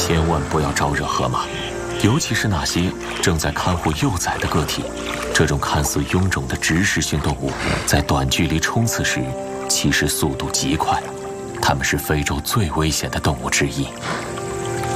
千万不要招惹河马，尤其是那些正在看护幼崽的个体。这种看似臃肿的植食性动物，在短距离冲刺时，其实速度极快。它们是非洲最危险的动物之一。